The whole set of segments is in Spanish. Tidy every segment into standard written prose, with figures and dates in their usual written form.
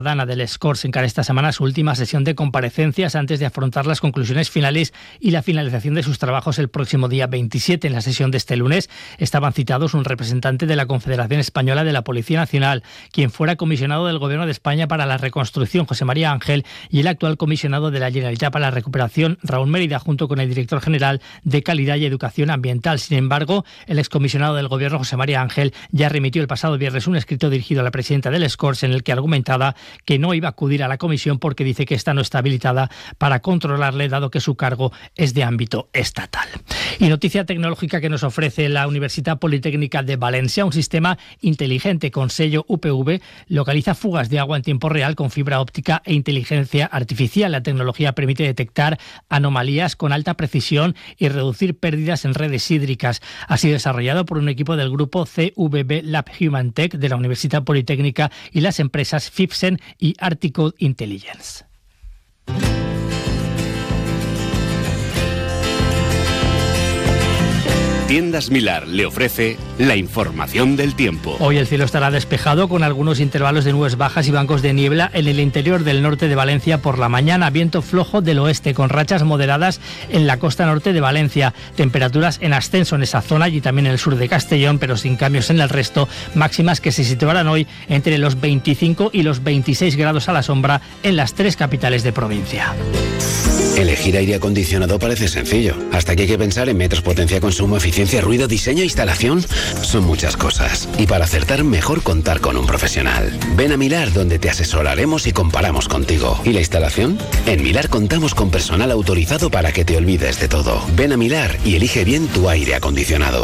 Dana del Scores encara esta semana su última sesión de comparecencias antes de afrontar las conclusiones finales y la finalización de sus trabajos el próximo día 27. En la sesión de este lunes estaban citados un representante de la Confederación Española de la Policía Nacional, quien fuera comisionado del Gobierno de España para la reconstrucción, José María Ángel, y el actual comisionado de la Generalitat para la recuperación, Raúl Mérida, junto con el director general de Calidad y Educación Ambiental. Sin embargo, el excomisionado del Gobierno, José María Ángel, ya remitió el pasado viernes un escrito dirigido a la presidenta del Scores en el que argumentaba que no iba a acudir a la comisión porque dice que esta no está habilitada para controlarle, dado que su cargo es de ámbito estatal. Y noticia tecnológica que nos ofrece la Universitat Politécnica de Valencia: un sistema inteligente con sello UPV localiza fugas de agua en tiempo real con fibra óptica e inteligencia artificial. La tecnología permite detectar anomalías con alta precisión y reducir pérdidas en redes hídricas. Ha sido desarrollado por un equipo del grupo CVB Lab Human Tech de la Universitat Politécnica y las empresas FIPSEN y Articode Intelligence. Tiendas Milar le ofrece la información del tiempo. Hoy el cielo estará despejado con algunos intervalos de nubes bajas y bancos de niebla en el interior del norte de Valencia por la mañana. Viento flojo del oeste con rachas moderadas en la costa norte de Valencia. Temperaturas en ascenso en esa zona y también en el sur de Castellón, pero sin cambios en el resto. Máximas que se situarán hoy entre los 25 y los 26 grados a la sombra en las tres capitales de provincia. Elegir aire acondicionado parece sencillo, hasta que hay que pensar en metros, potencia, consumo, eficiencia, ruido, diseño, instalación. Son muchas cosas. Y para acertar, mejor contar con un profesional. Ven a Milar, donde te asesoraremos y comparamos contigo. ¿Y la instalación? En Milar contamos con personal autorizado para que te olvides de todo. Ven a Milar y elige bien tu aire acondicionado.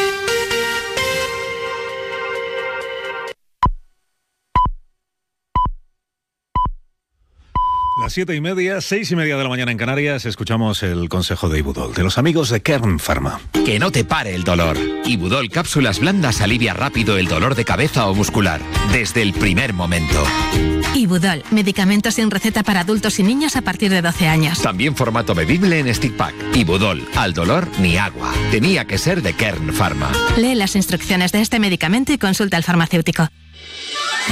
Las 7:30, 6:30 de la mañana en Canarias, escuchamos el consejo de Ibudol, de los amigos de Kern Pharma. Que no te pare el dolor. Ibudol cápsulas blandas alivia rápido el dolor de cabeza o muscular, desde el primer momento. Ibudol, medicamentos sin receta para adultos y niños a partir de 12 años. También formato bebible en stick pack. Ibudol, al dolor ni agua. Tenía que ser de Kern Pharma. Lee las instrucciones de este medicamento y consulta al farmacéutico.